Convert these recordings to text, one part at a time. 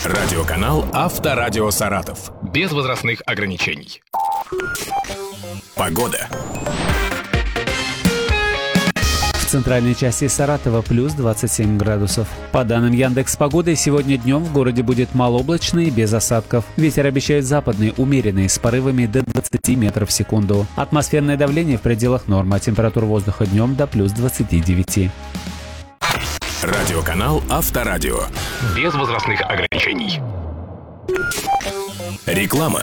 Радиоканал «Авторадио Саратов». Без возрастных ограничений. Погода. В центральной части Саратова плюс 27 градусов. По данным Яндекс.Погоды, сегодня днем в городе будет малооблачно и без осадков. Ветер обещает западный, умеренный, с порывами до 20 метров в секунду. Атмосферное давление в пределах нормы, а температура воздуха днем до плюс 29. Радиоканал «Авторадио». Без возрастных ограничений. Реклама.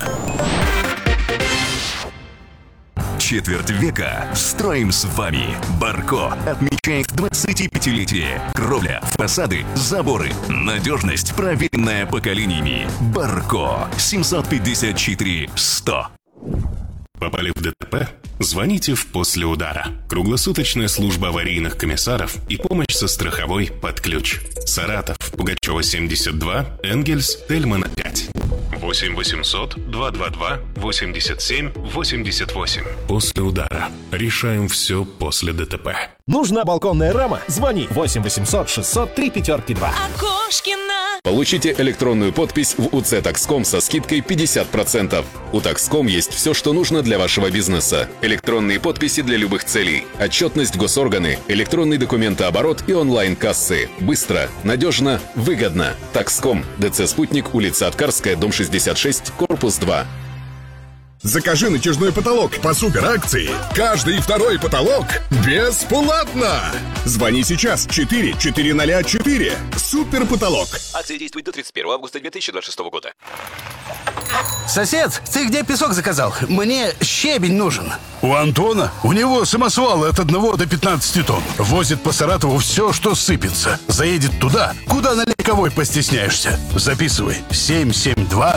Четверть века строим с вами. Барко отмечает 25-летие. Кровля, фасады, заборы. Надежность, проверенная поколениями. Барко. 754-100. Попали в ДТП? Звоните в «После удара». Круглосуточная служба аварийных комиссаров и помощь со страховой под ключ. Саратов, Пугачева, 72, Энгельс, Тельмана, 5. 8 800 222 87 88. «После удара». Решаем все после ДТП. Нужна балконная рама? Звони 8 800 600 352. Окошкина. Получите электронную подпись в УЦ Такском со скидкой 50%. У Такском есть все, что нужно для вашего бизнеса. Электронные подписи для любых целей, отчетность госорганы, электронный документооборот и онлайн-кассы. Быстро, надежно, выгодно. Такском. ДЦ «Спутник», улица Аткарская, дом 66, корпус 2. Закажи натяжной потолок по суперакции. Каждый второй потолок бесплатно. Звони сейчас 4404. Супер потолок. Акция действует до 31 августа 2026 года. Сосед, ты где песок заказал? Мне щебень нужен. У Антона? У него самосвалы от 1 до 15 тонн. Возит по Саратову все, что сыпется. Заедет туда, куда на легковой постесняешься. Записывай. 772